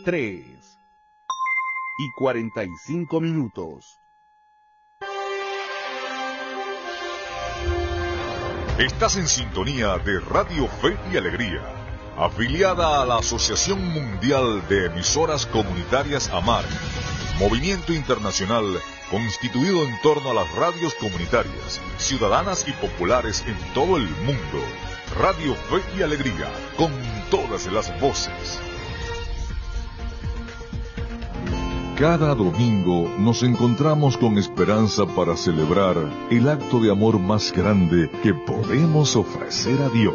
3:45. Estás en sintonía de Radio Fe y Alegría, afiliada a la Asociación Mundial de Emisoras Comunitarias AMAR, movimiento internacional constituido en torno a las radios comunitarias, ciudadanas y populares en todo el mundo. Radio Fe y Alegría, con todas las voces. Cada domingo nos encontramos con esperanza para celebrar el acto de amor más grande que podemos ofrecer a Dios.